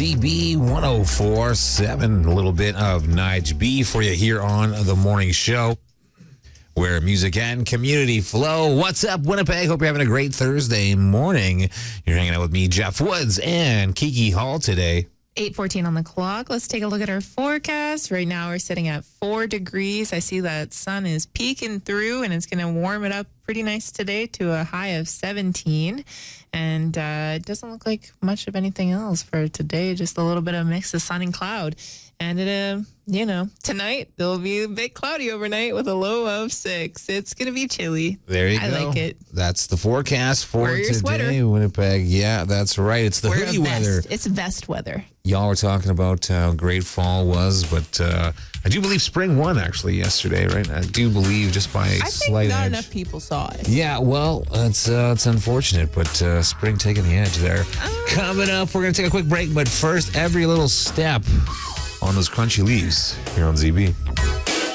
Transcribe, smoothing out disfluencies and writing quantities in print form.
ZB 104.7. A little bit of Nige B for you here on the morning show, where music and community flow. What's up, Winnipeg? Hope you're having a great Thursday morning. You're hanging out with me, Jeff Woods, and Kiki Hall today. 8:14 on the clock. Let's take a look at our forecast. Right now we're sitting at 4 degrees. I see that sun is peeking through, and it's going to warm it up pretty nice today to a high of 17. And it doesn't look like much of anything else for today, just a little bit of a mix of sun and cloud. And tonight it'll be a bit cloudy overnight with a low of 6. It's going to be chilly. There you go. I like it. That's the forecast for Wear your today, sweater. Winnipeg. Yeah, that's right. It's the Wear hoodie a vest. weather. It's vest weather. Y'all were talking about how great fall was, but I do believe spring won actually yesterday, right? I do believe just by a I think slight not edge. enough people saw it. Yeah, well, it's unfortunate, but spring taking the edge there. Coming up, we're going to take a quick break, but first, every little step on those crunchy leaves here on ZB.